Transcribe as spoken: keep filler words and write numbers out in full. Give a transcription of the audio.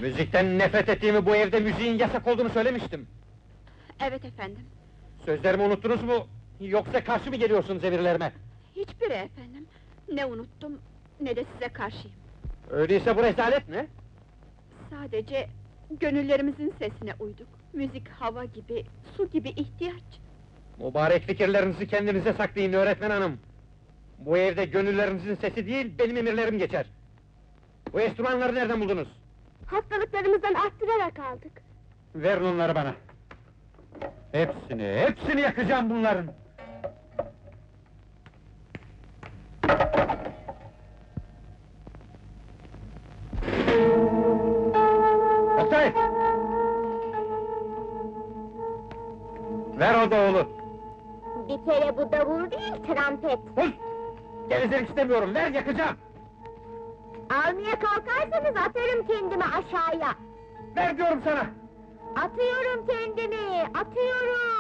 Müzikten nefret ettiğimi, bu evde müziğin yasak olduğunu söylemiştim. Evet efendim. Sözlerimi unuttunuz mu? Yoksa karşı mı geliyorsunuz emirlerime? Hiçbiri efendim. Ne unuttum, ne de size karşıyım. Öyleyse bu rezalet ne? Sadece gönüllerimizin sesine uyduk. Müzik hava gibi, su gibi ihtiyaç. Mübarek fikirlerinizi kendinize saklayın öğretmen hanım! Bu evde gönüllerinizin sesi değil, benim emirlerim geçer! Bu enstrümanları nereden buldunuz? Hastalıklarımızdan arttırarak aldık. Verin onları bana! Hepsini, hepsini yakacağım bunların! Oktay! Ver o davulu! Bir kere bu davul değil, trampet. Sus! Gevezelik istemiyorum, ver yakacağım! Almaya kalkarsanız atarım kendimi aşağıya. Ver diyorum sana! Atıyorum kendimi, atıyorum!